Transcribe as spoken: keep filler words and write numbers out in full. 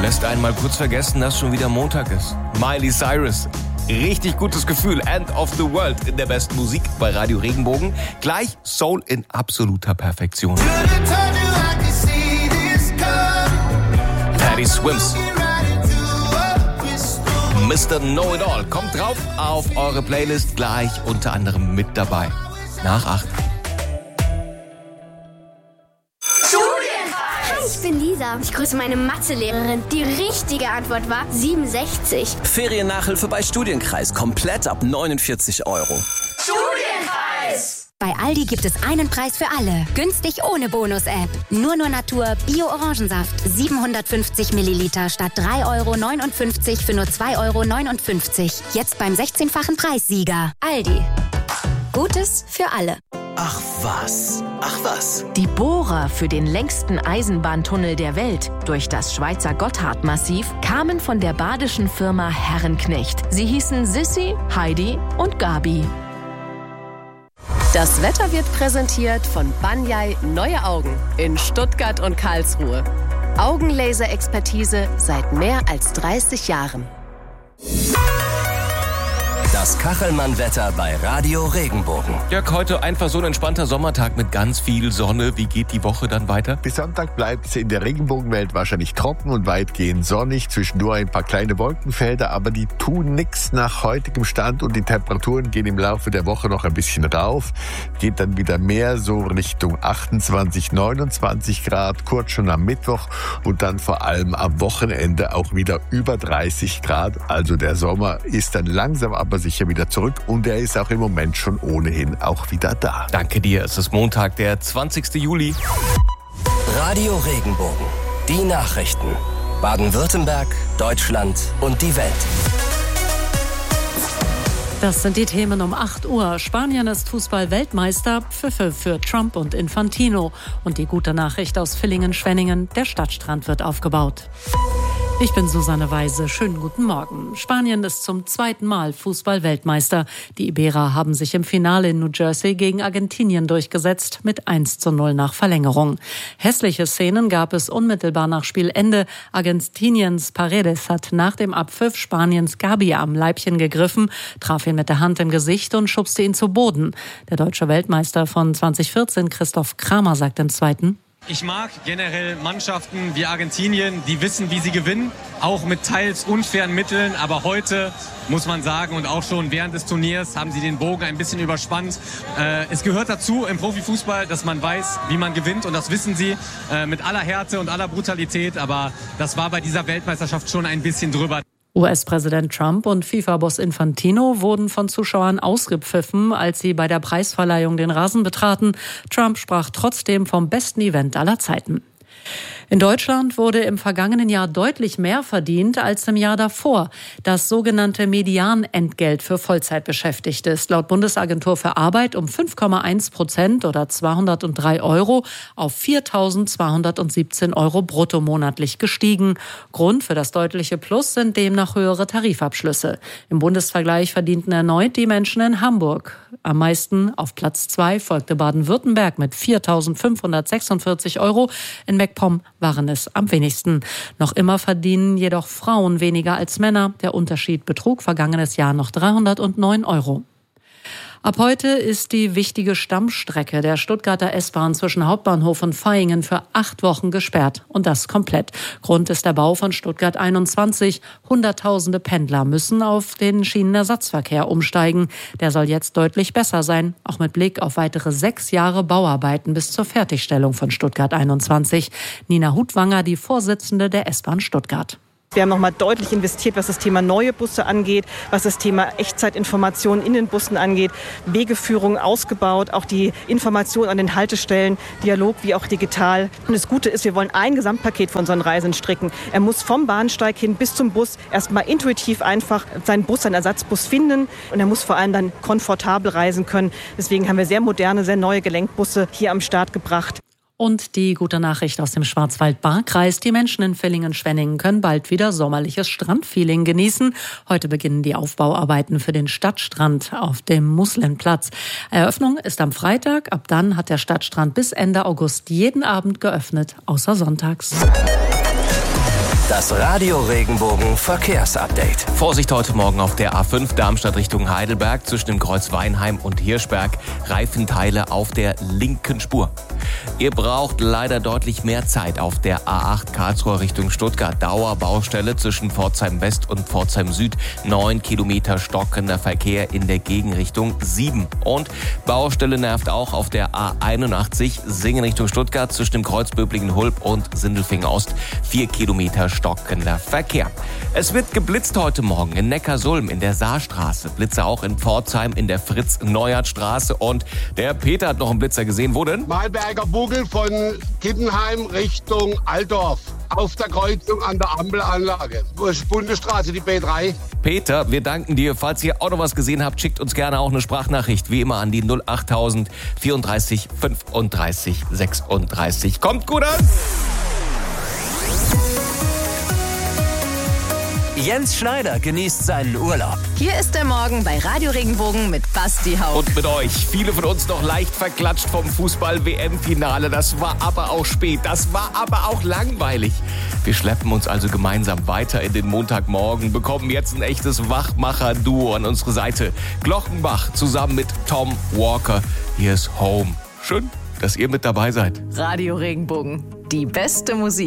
lässt einen mal kurz vergessen, dass schon wieder Montag ist. Miley Cyrus. Richtig gutes Gefühl. End of the World in der besten Musik bei Radio Regenbogen. Gleich Soul in absoluter Perfektion. Teddy Swims. Mister Know-It-All kommt drauf auf eure Playlist, gleich unter anderem mit dabei. Nach acht. Ich bin Lisa. Ich grüße meine Mathelehrerin. Die richtige Antwort war siebenundsechzig. Feriennachhilfe bei Studienkreis. Komplett ab neunundvierzig Euro. Studienkreis! Bei Aldi gibt es einen Preis für alle. Günstig ohne Bonus-App. Nur nur Natur Bio-Orangensaft. siebenhundertfünfzig Milliliter statt drei Euro neunundfünfzig für nur zwei Euro neunundfünfzig. Jetzt beim sechzehnfachen Preissieger. Aldi. Gutes für alle. Ach was, ach was. Die Bohrer für den längsten Eisenbahntunnel der Welt durch das Schweizer Gotthardmassiv kamen von der badischen Firma Herrenknecht. Sie hießen Sissi, Heidi und Gabi. Das Wetter wird präsentiert von Banyai Neue Augen in Stuttgart und Karlsruhe. Augenlaser-Expertise seit mehr als dreißig Jahren. Das Kachelmann-Wetter bei Radio Regenbogen. Jörg, heute einfach so ein entspannter Sommertag mit ganz viel Sonne. Wie geht die Woche dann weiter? Bis Sonntag bleibt es in der Regenbogenwelt wahrscheinlich trocken und weitgehend sonnig. Zwischendurch ein paar kleine Wolkenfelder, aber die tun nichts nach heutigem Stand und die Temperaturen gehen im Laufe der Woche noch ein bisschen rauf. Geht dann wieder mehr so Richtung achtundzwanzig, neunundzwanzig Grad, kurz schon am Mittwoch und dann vor allem am Wochenende auch wieder über dreißig Grad. Also der Sommer ist dann langsam aber sicher wieder zurück und er ist auch im Moment schon ohnehin auch wieder da. Danke dir. Es ist Montag, der zwanzigsten Juli. Radio Regenbogen. Die Nachrichten. Baden-Württemberg, Deutschland und die Welt. Das sind die Themen um acht Uhr. Spanien ist Fußball-Weltmeister. Pfiffe für Trump und Infantino. Und die gute Nachricht aus Villingen-Schwenningen. Der Stadtstrand wird aufgebaut. Ich bin Susanne Weise. Schönen guten Morgen. Spanien ist zum zweiten Mal Fußball-Weltmeister. Die Iberer haben sich im Finale in New Jersey gegen Argentinien durchgesetzt mit eins zu null nach Verlängerung. Hässliche Szenen gab es unmittelbar nach Spielende. Argentiniens Paredes hat nach dem Abpfiff Spaniens Gabi am Leibchen gegriffen, traf ihn mit der Hand im Gesicht und schubste ihn zu Boden. Der deutsche Weltmeister von zwanzig vierzehn, Christoph Kramer, sagt im Zweiten: Ich mag generell Mannschaften wie Argentinien, die wissen, wie sie gewinnen, auch mit teils unfairen Mitteln. Aber heute muss man sagen, und auch schon während des Turniers haben sie den Bogen ein bisschen überspannt. Äh, es gehört dazu im Profifußball, dass man weiß, wie man gewinnt. Und das wissen sie äh, mit aller Härte und aller Brutalität. Aber das war bei dieser Weltmeisterschaft schon ein bisschen drüber. U S-Präsident Trump und FIFA-Boss Infantino wurden von Zuschauern ausgepfiffen, als sie bei der Preisverleihung den Rasen betraten. Trump sprach trotzdem vom besten Event aller Zeiten. In Deutschland wurde im vergangenen Jahr deutlich mehr verdient als im Jahr davor. Das sogenannte Medianentgelt für Vollzeitbeschäftigte ist laut Bundesagentur für Arbeit um fünf Komma eins Prozent oder zweihundertdrei Euro auf viertausendzweihundertsiebzehn Euro brutto monatlich gestiegen. Grund für das deutliche Plus sind demnach höhere Tarifabschlüsse. Im Bundesvergleich verdienten erneut die Menschen in Hamburg. Am meisten auf Platz zwei folgte Baden-Württemberg mit viertausendfünfhundertsechsundvierzig Euro. In MacPom waren es am wenigsten. Noch immer verdienen jedoch Frauen weniger als Männer. Der Unterschied betrug vergangenes Jahr noch dreihundertneun Euro. Ab heute ist die wichtige Stammstrecke der Stuttgarter S-Bahn zwischen Hauptbahnhof und Vaihingen für acht Wochen gesperrt. Und das komplett. Grund ist der Bau von Stuttgart einundzwanzig. Hunderttausende Pendler müssen auf den Schienenersatzverkehr umsteigen. Der soll jetzt deutlich besser sein, auch mit Blick auf weitere sechs Jahre Bauarbeiten bis zur Fertigstellung von Stuttgart einundzwanzig. Nina Hutwanger, die Vorsitzende der S-Bahn Stuttgart. Wir haben nochmal deutlich investiert, was das Thema neue Busse angeht, was das Thema Echtzeitinformation in den Bussen angeht, Wegeführung ausgebaut, auch die Information an den Haltestellen, Dialog wie auch digital. Und das Gute ist, wir wollen ein Gesamtpaket von unseren Reisenden stricken. Er muss vom Bahnsteig hin bis zum Bus erstmal intuitiv einfach seinen Bus, seinen Ersatzbus finden und er muss vor allem dann komfortabel reisen können. Deswegen haben wir sehr moderne, sehr neue Gelenkbusse hier am Start gebracht. Und die gute Nachricht aus dem Schwarzwald-Baar-Kreis. Die Menschen in Villingen-Schwenningen können bald wieder sommerliches Strandfeeling genießen. Heute beginnen die Aufbauarbeiten für den Stadtstrand auf dem Muslinplatz. Eröffnung ist am Freitag. Ab dann hat der Stadtstrand bis Ende August jeden Abend geöffnet, außer sonntags. Das Radio Regenbogen Verkehrsupdate. Vorsicht heute Morgen auf der A fünf Darmstadt Richtung Heidelberg zwischen dem Kreuz Weinheim und Hirschberg. Reifenteile auf der linken Spur. Ihr braucht leider deutlich mehr Zeit auf der A acht Karlsruhe Richtung Stuttgart. Dauerbaustelle zwischen Pforzheim West und Pforzheim Süd. Neun Kilometer stockender Verkehr in der Gegenrichtung sieben. Und Baustelle nervt auch auf der A einundachtzig Singen Richtung Stuttgart zwischen dem Kreuz Böblingen-Hulb und Sindelfingen Ost. Vier Kilometer stockender Verkehr. Es wird geblitzt heute Morgen in Neckarsulm in der Saarstraße. Blitze auch in Pforzheim in der Fritz-Neuert-Straße. Und der Peter hat noch einen Blitzer gesehen. Wo denn? Malberger Buckel von Kittenheim Richtung Altdorf. Auf der Kreuzung an der Ampelanlage. Bundesstraße, die B drei. Peter, wir danken dir. Falls ihr auch noch was gesehen habt, schickt uns gerne auch eine Sprachnachricht. Wie immer an die null achttausend vierunddreißig fünfunddreißig sechsunddreißig. Kommt gut an! Jens Schneider genießt seinen Urlaub. Hier ist der Morgen bei Radio Regenbogen mit Basti Hauck. Und mit euch. Viele von uns noch leicht verklatscht vom Fußball-W M-Finale. Das war aber auch spät. Das war aber auch langweilig. Wir schleppen uns also gemeinsam weiter in den Montagmorgen, bekommen jetzt ein echtes Wachmacher-Duo an unsere Seite. Glockenbach zusammen mit Tom Walker. Hier ist Home. Schön, dass ihr mit dabei seid. Radio Regenbogen, die beste Musik.